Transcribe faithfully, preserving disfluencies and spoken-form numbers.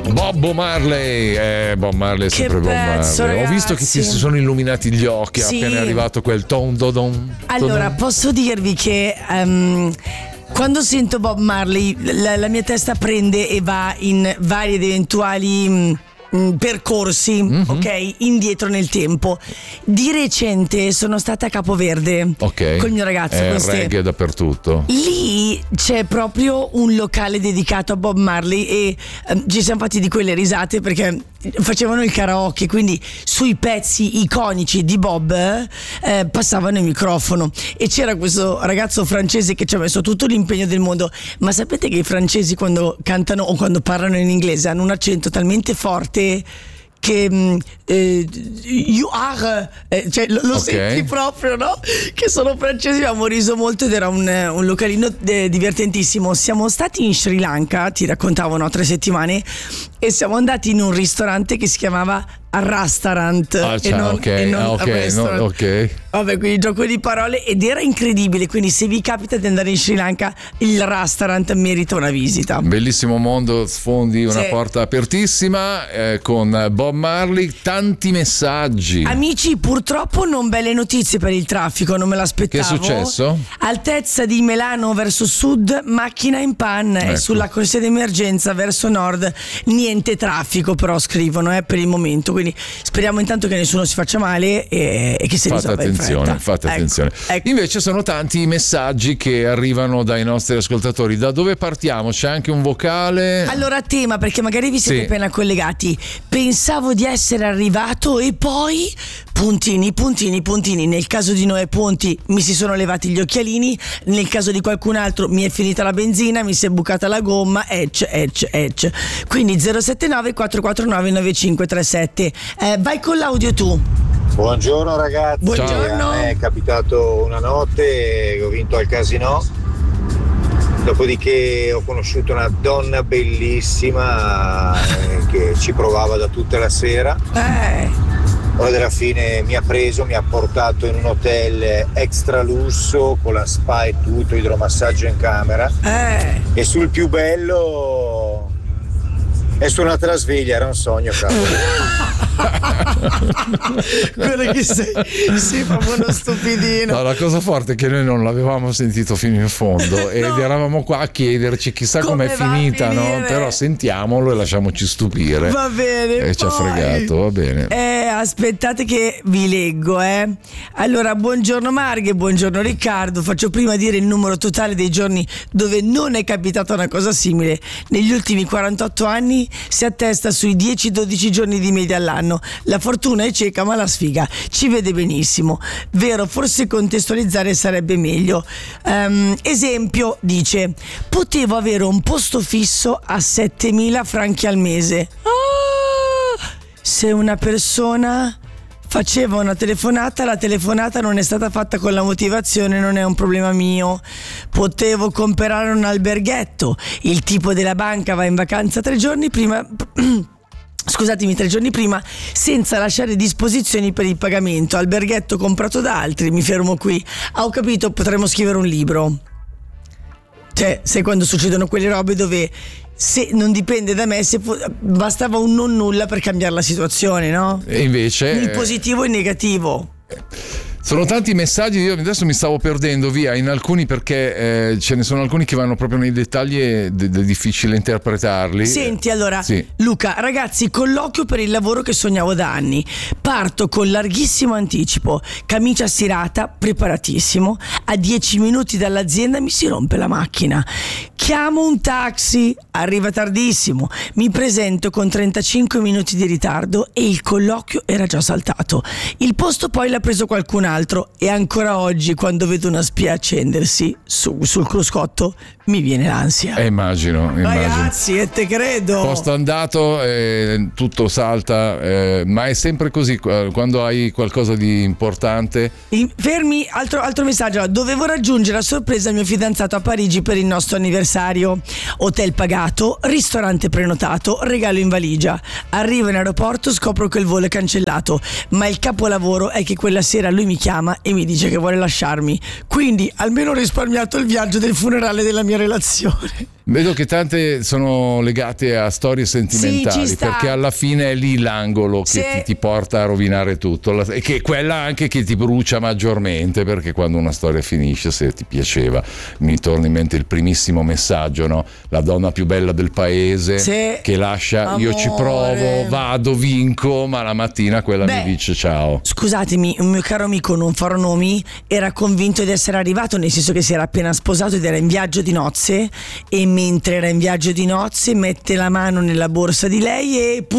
Bob Marley, eh, Bob Marley è Che sempre Bob pezzo, Marley. ragazzi. Ho visto che ti si sono illuminati gli occhi Sì. appena è arrivato quel ton do don. Allora, posso dirvi che um, quando sento Bob Marley la, la mia testa prende e va in vari ed eventuali mh, mh, percorsi, mm-hmm. ok, indietro nel tempo. Di recente sono stata a Capoverde, ok, con il mio ragazzo. è queste... reggae dappertutto. Lì c'è proprio un locale dedicato a Bob Marley e eh, ci siamo fatti di quelle risate perché facevano il karaoke, quindi sui pezzi iconici di Bob eh, passavano il microfono e c'era questo ragazzo francese che ci ha messo tutto l'impegno del mondo. Ma sapete che i francesi quando cantano o quando parlano in inglese hanno un accento talmente forte che eh, you are eh, cioè lo, lo okay. senti proprio, no? Che sono francesi. Abbiamo riso molto ed era un, un localino eh, divertentissimo. Siamo stati in Sri Lanka, ti raccontavo, no, tre settimane, e siamo andati in un ristorante che si chiamava Restaurant ah, e non, okay. e non ah, okay. restaurant. No, ok. Vabbè, quindi gioco di parole ed era incredibile. Quindi se vi capita di andare in Sri Lanka, il Restaurant merita una visita. Bellissimo mondo, sfondi una Sì. porta apertissima eh, con Bob Marley, tanti messaggi. Amici, purtroppo non belle notizie per il traffico, non me l'aspettavo. Che è successo? Altezza di Milano verso sud, macchina in panne, Ecco. e sulla corsia d'emergenza verso nord niente traffico, però scrivono eh, per il momento, quindi speriamo intanto che nessuno si faccia male e, e che si Fate risolva in attenzione, fretta. fate Ecco, attenzione. ecco. Invece sono tanti i messaggi che arrivano dai nostri ascoltatori. Da dove partiamo? C'è anche un vocale? Allora, tema, perché magari vi siete Sì. appena collegati. Pensavo di essere arrivato e poi puntini, puntini, puntini. Nel caso di Noè Ponti mi si sono levati gli occhialini, nel caso di qualcun altro mi è finita la benzina, mi si è bucata la gomma, ecc, ecc, ecc. Quindi zero sette nove quattro quattro nove nove cinque tre sette. Eh, vai con l'audio tu. Buongiorno ragazzi. Buongiorno. A me è capitato una notte e ho vinto al casino. Dopodiché ho conosciuto una donna bellissima eh, che ci provava da tutta la sera. Eh. Poi alla fine mi ha preso, mi ha portato in un hotel extra lusso con la spa e tutto, idromassaggio in camera. Eh. E sul più bello è suonata la sveglia, era un sogno, cavolo. Quello che sei, sei proprio uno stupidino. No, la cosa forte è che noi non l'avevamo sentito fino in fondo ed No. eravamo qua a chiederci chissà Come com'è va a finita, no? finire? Però sentiamolo e lasciamoci stupire. Va bene. E ci ha poi. fregato, va bene. Eh, aspettate che vi leggo, eh. Allora, buongiorno Marghe, buongiorno Riccardo. Faccio prima dire il numero totale dei giorni dove non è capitata una cosa simile. Negli ultimi quarantotto anni si attesta sui dieci dodici giorni di media all'anno. La fortuna è cieca, ma la sfiga ci vede benissimo. Vero, forse contestualizzare sarebbe meglio. Um, esempio, dice: potevo avere un posto fisso a settemila franchi al mese. Ah! Se una persona faceva una telefonata, la telefonata non è stata fatta con la motivazione, non è un problema mio. Potevo comprare un alberghetto, il tipo della banca va in vacanza tre giorni prima scusatemi tre giorni prima senza lasciare disposizioni per il pagamento, alberghetto comprato da altri, mi fermo qui. Ah, ho capito, potremmo scrivere un libro. Cioè, sai quando succedono quelle robe dove se non dipende da me, se fu- bastava un non nulla per cambiare la situazione, no? E invece Il positivo e il negativo. sono tanti messaggi, io adesso mi stavo perdendo via in alcuni perché eh, ce ne sono alcuni che vanno proprio nei dettagli ed è difficile interpretarli. Senti, allora, Sì. Luca, ragazzi, colloquio per il lavoro che sognavo da anni. Parto con larghissimo anticipo, camicia stirata, preparatissimo. A dieci minuti dall'azienda mi si rompe la macchina. Chiamo un taxi, arriva tardissimo. Mi presento con trentacinque minuti di ritardo e il colloquio era già saltato. Il posto poi l'ha preso qualcun altro e ancora oggi, quando vedo una spia accendersi su, sul cruscotto, mi viene l'ansia. Eh, immagino, immagino. Ragazzi, e te credo. Posto andato, eh, tutto salta, eh, ma è sempre così eh, quando hai qualcosa di importante. In- fermi, altro, altro messaggio. Dovevo raggiungere a sorpresa il mio fidanzato a Parigi per il nostro anniversario. Hotel pagato, ristorante prenotato, regalo in valigia. Arrivo in aeroporto, scopro che il volo è cancellato, ma il capolavoro è che quella sera lui mi chiama e mi dice che vuole lasciarmi. Quindi almeno ho risparmiato il viaggio del funerale della mia relazione. Vedo che tante sono legate a storie sentimentali, Sì, ci sta. perché alla fine è lì l'angolo che Sì. ti, ti porta a rovinare tutto, La- e che è quella anche che ti brucia maggiormente, perché quando una storia finisce, se ti piaceva, mi torna in mente il primissimo messaggio, no? La donna più bella del paese Sì. che lascia, io ci Amore. provo, vado, vinco, ma la mattina quella Beh, mi dice ciao. Scusatemi, un mio caro amico, non farò nomi, era convinto di essere arrivato, nel senso che si era appena sposato ed era in viaggio di nozze, e mentre era in viaggio di nozze mette la mano nella borsa di lei e